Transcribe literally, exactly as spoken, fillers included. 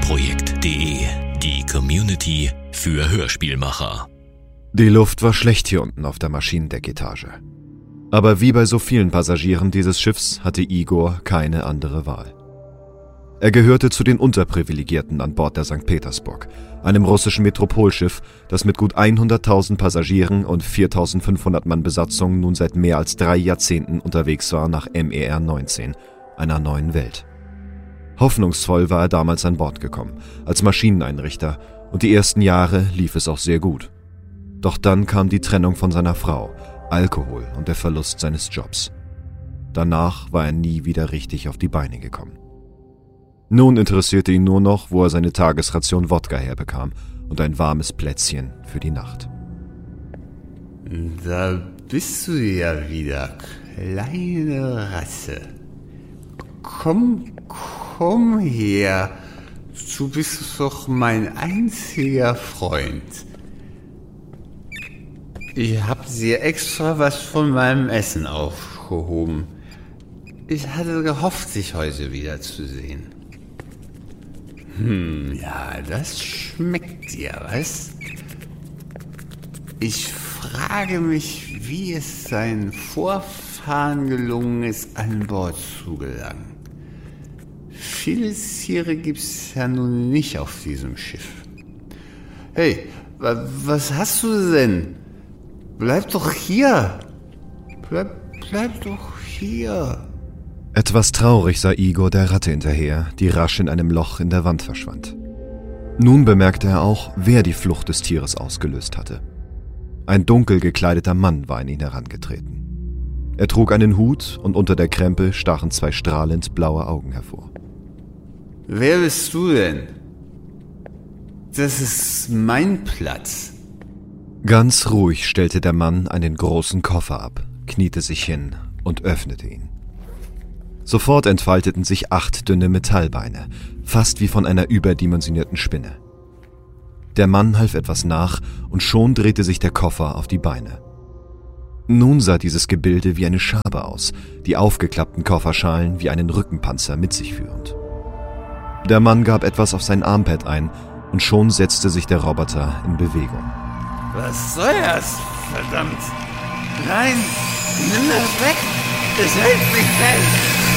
Hörspielprojekt punkt de, die Community für Hörspielmacher. Die Luft war schlecht hier unten auf der Maschinendecketage. Aber wie bei so vielen Passagieren dieses Schiffs hatte Igor keine andere Wahl. Er gehörte zu den Unterprivilegierten an Bord der Sankt Petersburg, einem russischen Metropolschiff, das mit gut hunderttausend Passagieren und viertausendfünfhundert Mann Besatzung nun seit mehr als drei Jahrzehnten unterwegs war nach M E R neunzehn, einer neuen Welt. Hoffnungsvoll war er damals an Bord gekommen, als Maschineneinrichter, und die ersten Jahre lief es auch sehr gut. Doch dann kam die Trennung von seiner Frau, Alkohol und der Verlust seines Jobs. Danach war er nie wieder richtig auf die Beine gekommen. Nun interessierte ihn nur noch, wo er seine Tagesration Wodka herbekam und ein warmes Plätzchen für die Nacht. Da bist du ja wieder, kleine Rasse. Komm, komm her. Du bist doch mein einziger Freund. Ich hab dir extra was von meinem Essen aufgehoben. Ich hatte gehofft, dich heute wiederzusehen. Hm, ja, das schmeckt dir, was? Ich frage mich, wie es seinen Vorfahren gelungen ist, an Bord zu gelangen. Viele Tiere gibt's ja nun nicht auf diesem Schiff. Hey, wa- was hast du denn? Bleib doch hier. Bleib, bleib doch hier. Etwas traurig sah Igor der Ratte hinterher, die rasch in einem Loch in der Wand verschwand. Nun bemerkte er auch, wer die Flucht des Tieres ausgelöst hatte. Ein dunkel gekleideter Mann war an ihn herangetreten. Er trug einen Hut und unter der Krempe stachen zwei strahlend blaue Augen hervor. Wer bist du denn? Das ist mein Platz. Ganz ruhig stellte der Mann einen großen Koffer ab, kniete sich hin und öffnete ihn. Sofort entfalteten sich acht dünne Metallbeine, fast wie von einer überdimensionierten Spinne. Der Mann half etwas nach und schon drehte sich der Koffer auf die Beine. Nun sah dieses Gebilde wie eine Schabe aus, die aufgeklappten Kofferschalen wie einen Rückenpanzer mit sich führend. Der Mann gab etwas auf sein Armpad ein und schon setzte sich der Roboter in Bewegung. Was soll das? Verdammt. Nein, nimm das weg. Es hält mich fest.